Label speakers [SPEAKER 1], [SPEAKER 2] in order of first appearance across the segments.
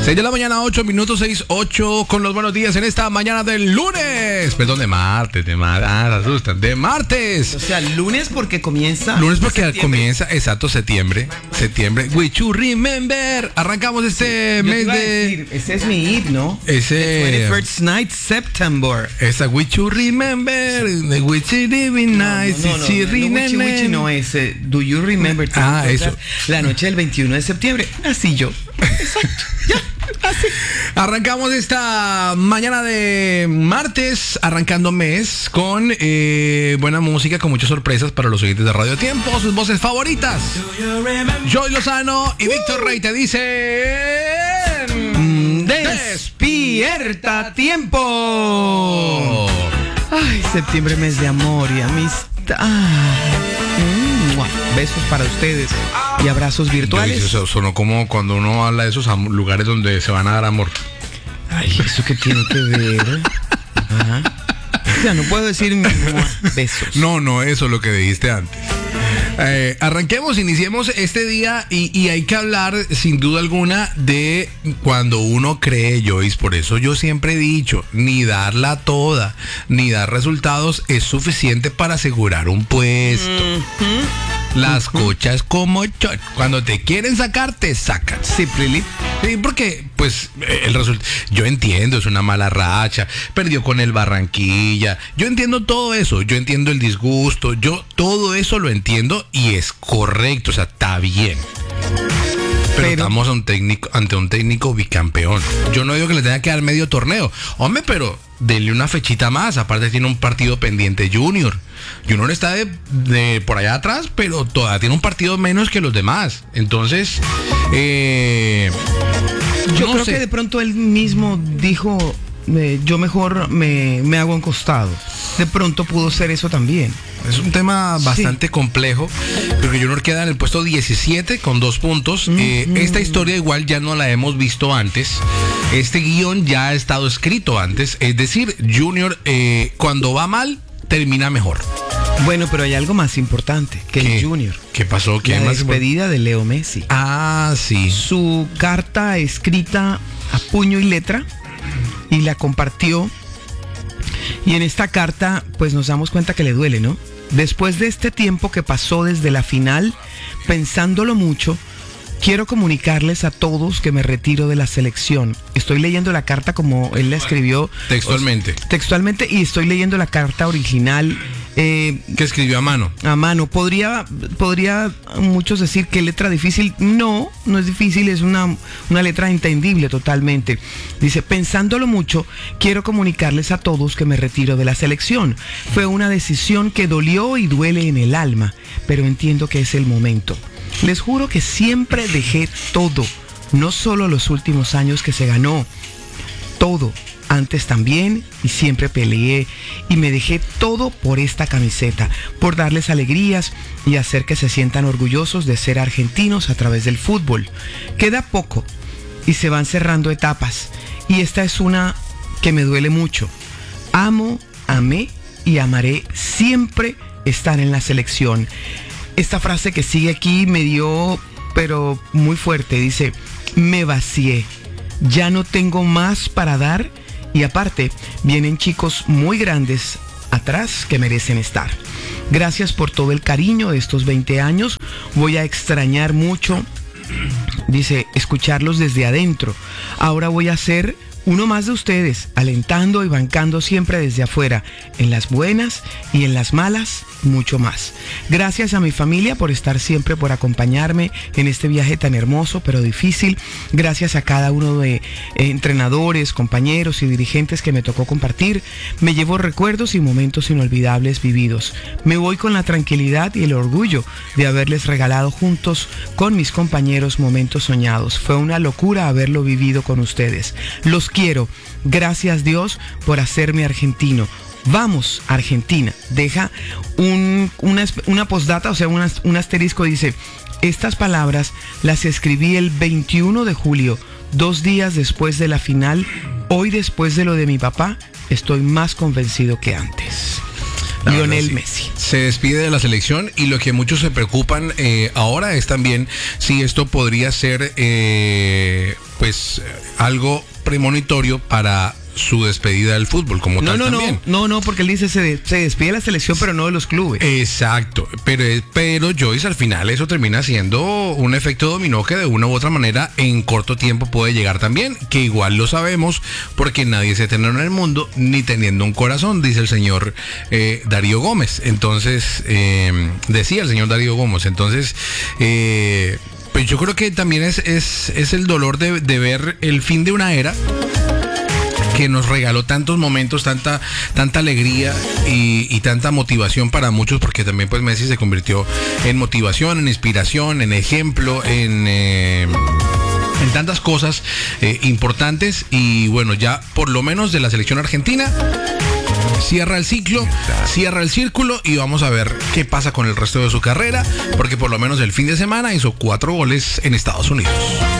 [SPEAKER 1] 6 de la mañana, 8 minutos, 6:08 con los buenos días en esta mañana del lunes. Perdón, de martes, se asustan. De martes.
[SPEAKER 2] O sea, lunes porque comienza.
[SPEAKER 1] Lunes porque comienza, exacto, septiembre. We to remember. Arrancamos este mes de.
[SPEAKER 2] Ese es mi hit, ¿no?
[SPEAKER 1] Ese.
[SPEAKER 2] 21st night September.
[SPEAKER 1] Esa we to remember. The witchy living night.
[SPEAKER 2] No, ese. Do you remember?
[SPEAKER 1] Eso.
[SPEAKER 2] La noche del 21 de septiembre. Así yo. Exacto. Ya. Así.
[SPEAKER 1] Arrancamos esta mañana de martes, arrancando mes con buena música, con muchas sorpresas para los oyentes de Radio Tiempo, sus voces favoritas. Joy Lozano y Víctor Rey te dicen
[SPEAKER 2] despierta tiempo. Ay, septiembre, mes de amor y amistad. Besos para ustedes y abrazos virtuales.
[SPEAKER 1] Eso sonó como cuando uno habla de esos lugares donde se van a dar amor.
[SPEAKER 2] Ay, ¿eso qué tiene que ver? Ajá. O sea, no puedo decir besos.
[SPEAKER 1] No, eso es lo que dijiste antes. Arranquemos, iniciemos este día y hay que hablar sin duda alguna de cuando uno cree, Joyce. Por eso yo siempre he dicho, ni darla toda, ni dar resultados es suficiente para asegurar un puesto. Las cochas como cuando te quieren sacar, te sacan.
[SPEAKER 2] Sí,
[SPEAKER 1] porque pues el resultado, yo entiendo, es una mala racha, perdió con el Barranquilla, yo entiendo todo eso, yo entiendo el disgusto, yo todo eso lo entiendo y es correcto, o sea, está bien. Pero estamos ante un técnico bicampeón. Yo no digo que le tenga que dar medio torneo. Hombre, pero denle una fechita más. Aparte tiene un partido pendiente Junior. Junior está de por allá atrás, pero todavía tiene un partido menos que los demás. Entonces,
[SPEAKER 2] yo creo que de pronto él mismo dijo, yo mejor me hago a un costado. De pronto pudo ser eso también.
[SPEAKER 1] Es un tema bastante complejo, porque Junior queda en el puesto 17 con 2 puntos. Esta historia igual ya no la hemos visto antes. Este guión ya ha estado escrito antes. Es decir, Junior cuando va mal, termina mejor.
[SPEAKER 2] Bueno, pero hay algo más importante que el Junior.
[SPEAKER 1] ¿Qué pasó? ¿Qué
[SPEAKER 2] la
[SPEAKER 1] más
[SPEAKER 2] despedida de Leo Messi.
[SPEAKER 1] Sí.
[SPEAKER 2] Su carta escrita a puño y letra y la compartió. Y en esta carta, pues nos damos cuenta que le duele, ¿no? Después de este tiempo que pasó desde la final, pensándolo mucho, quiero comunicarles a todos que me retiro de la selección. Estoy leyendo la carta como él la escribió. Textualmente, y estoy leyendo la carta original.
[SPEAKER 1] Que escribió a mano.
[SPEAKER 2] A mano. Podría muchos decir que letra difícil. No es difícil, es una letra entendible totalmente. Dice, pensándolo mucho, quiero comunicarles a todos que me retiro de la selección. Fue una decisión que dolió y duele en el alma, pero entiendo que es el momento. Les juro que siempre dejé todo, no solo los últimos años que se ganó, todo. Antes también, y siempre peleé y me dejé todo por esta camiseta, por darles alegrías y hacer que se sientan orgullosos de ser argentinos a través del fútbol. Queda poco y se van cerrando etapas, y esta es una que me duele mucho. Amé y amaré siempre estar en la selección. Esta frase que sigue aquí me dio, pero muy fuerte, dice, me vacié, ya no tengo más para dar. Y aparte, vienen chicos muy grandes atrás que merecen estar. Gracias por todo el cariño de estos 20 años. Voy a extrañar mucho, dice, escucharlos desde adentro. Ahora voy a ser uno más de ustedes, alentando y bancando siempre desde afuera, en las buenas y en las malas, mucho más. Gracias a mi familia por estar siempre, por acompañarme en este viaje tan hermoso pero difícil. Gracias a cada uno de entrenadores, compañeros y dirigentes que me tocó compartir. Me llevo recuerdos y momentos inolvidables vividos. Me voy con la tranquilidad y el orgullo de haberles regalado juntos con mis compañeros momentos soñados. Fue una locura haberlo vivido con ustedes. Los quiero. Gracias Dios por hacerme argentino. Vamos, Argentina. Deja una postdata, o sea, un asterisco, dice, estas palabras las escribí el 21 de julio, 2 días después de la final. Hoy, después de lo de mi papá, estoy más convencido que antes. Lionel Messi.
[SPEAKER 1] Se despide de la selección y lo que muchos se preocupan ahora es también si esto podría ser algo premonitorio para su despedida del fútbol como tal también.
[SPEAKER 2] No, porque él dice se despide de la selección, pero no de los clubes.
[SPEAKER 1] Exacto, pero Joyce, al final eso termina siendo un efecto dominó que de una u otra manera en corto tiempo puede llegar también, que igual lo sabemos porque nadie es eterno en el mundo ni teniendo un corazón, dice el señor Darío Gómez. Entonces, decía el señor Darío Gómez. Entonces, pues yo creo que también es el dolor de ver el fin de una era que nos regaló tantos momentos, tanta alegría y tanta motivación para muchos, porque también pues Messi se convirtió en motivación, en inspiración, en ejemplo, en tantas cosas importantes. Y bueno, ya por lo menos de la selección argentina cierra el ciclo, cierra el círculo y vamos a ver qué pasa con el resto de su carrera, porque por lo menos el fin de semana hizo 4 goles en Estados Unidos.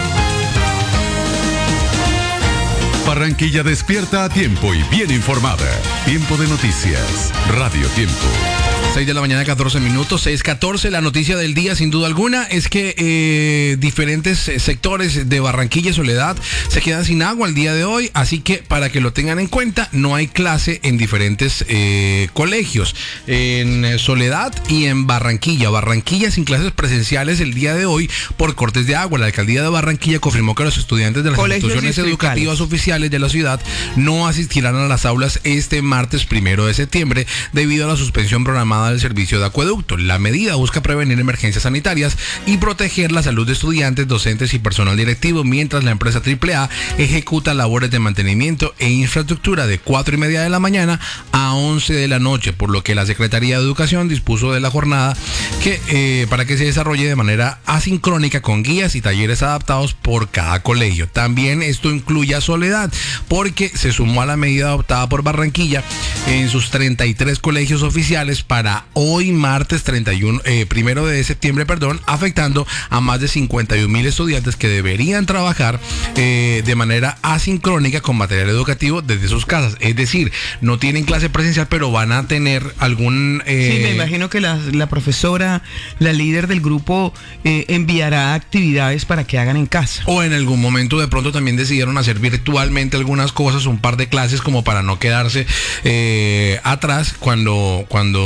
[SPEAKER 3] Barranquilla despierta a tiempo y bien informada. Tiempo de noticias. Radio Tiempo.
[SPEAKER 1] 6 de la mañana, 14 minutos, 6:14. La noticia del día, sin duda alguna, es que diferentes sectores de Barranquilla y Soledad se quedan sin agua el día de hoy, así que para que lo tengan en cuenta, no hay clase en diferentes colegios, en Soledad y en Barranquilla. Barranquilla sin clases presenciales el día de hoy por cortes de agua. La alcaldía de Barranquilla confirmó que los estudiantes de las instituciones educativas oficiales de la ciudad no asistirán a las aulas este martes 1 de septiembre debido a la suspensión programada del servicio de acueducto. La medida busca prevenir emergencias sanitarias y proteger la salud de estudiantes, docentes y personal directivo, mientras la empresa AAA ejecuta labores de mantenimiento e infraestructura de 4:30 de la mañana a 11 de la noche, por lo que la Secretaría de Educación dispuso de la jornada para que se desarrolle de manera asincrónica con guías y talleres adaptados por cada colegio. También esto incluye a Soledad, porque se sumó a la medida adoptada por Barranquilla en sus 33 colegios oficiales para hoy martes 1 de septiembre, afectando a más de 51,000 estudiantes que deberían trabajar de manera asincrónica con material educativo desde sus casas. Es decir, no tienen clase presencial, pero van a tener algún...
[SPEAKER 2] Sí, me imagino que la profesora, la líder del grupo, enviará actividades para que hagan en casa.
[SPEAKER 1] O en algún momento de pronto también decidieron hacer virtualmente algunas cosas, un par de clases como para no quedarse atrás cuando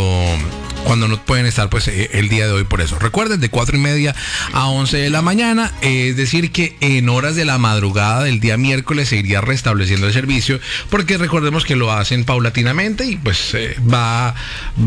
[SPEAKER 1] no pueden estar pues el día de hoy. Por eso recuerden, de 4:30 a 11 de la mañana, es decir que en horas de la madrugada del día miércoles se iría restableciendo el servicio, porque recordemos que lo hacen paulatinamente y pues va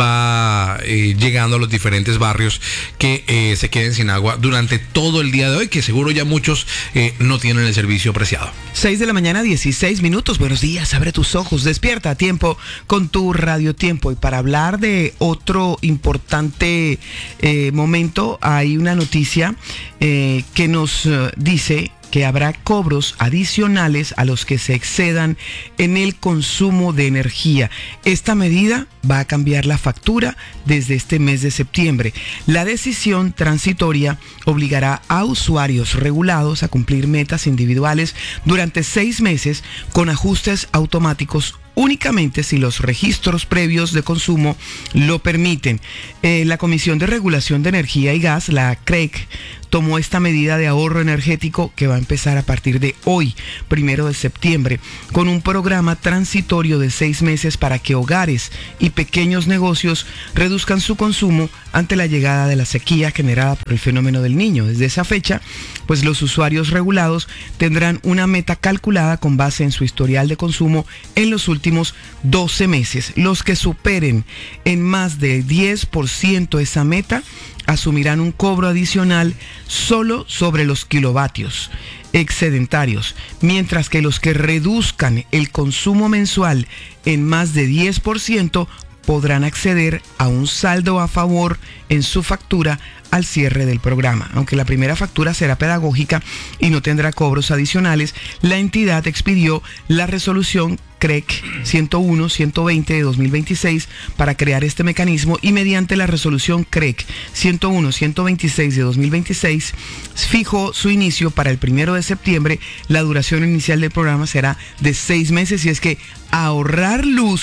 [SPEAKER 1] llegando a los diferentes barrios que se queden sin agua durante todo el día de hoy, que seguro ya muchos no tienen el servicio preciado.
[SPEAKER 2] 6 de la mañana, 16 minutos. Buenos días, abre tus ojos, despierta a tiempo con tu Radio Tiempo. Y para hablar de otro importante momento, hay una noticia que nos dice que habrá cobros adicionales a los que se excedan en el consumo de energía. Esta medida va a cambiar la factura desde este mes de septiembre. La decisión transitoria obligará a usuarios regulados a cumplir metas individuales durante 6 meses con ajustes automáticos únicamente si los registros previos de consumo lo permiten. La Comisión de Regulación de Energía y Gas, la CREG, tomó esta medida de ahorro energético que va a empezar a partir de hoy, 1 de septiembre, con un programa transitorio de 6 meses para que hogares y pequeños negocios reduzcan su consumo ante la llegada de la sequía generada por el fenómeno del Niño. Desde esa fecha, pues los usuarios regulados tendrán una meta calculada con base en su historial de consumo en los últimos 12 meses. Los que superen en más del 10% esa meta asumirán un cobro adicional solo sobre los kilovatios excedentarios, mientras que los que reduzcan el consumo mensual en más de 10% podrán acceder a un saldo a favor en su factura al cierre del programa. Aunque la primera factura será pedagógica y no tendrá cobros adicionales, la entidad expidió la resolución CREG 101-120 de 2026 para crear este mecanismo, y mediante la resolución CREG 101-126 de 2026 fijó su inicio para el 1 de septiembre. La duración inicial del programa será de 6 meses, y es que ahorrar luz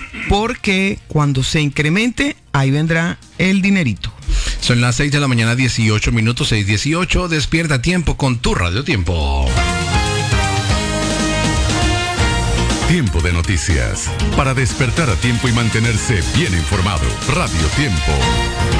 [SPEAKER 2] porque cuando se incremente, ahí vendrá el dinerito.
[SPEAKER 1] Son las 6 de la mañana, 18 minutos, 6:18. Despierta a tiempo con tu Radio Tiempo.
[SPEAKER 3] Tiempo de noticias. Para despertar a tiempo y mantenerse bien informado. Radio Tiempo.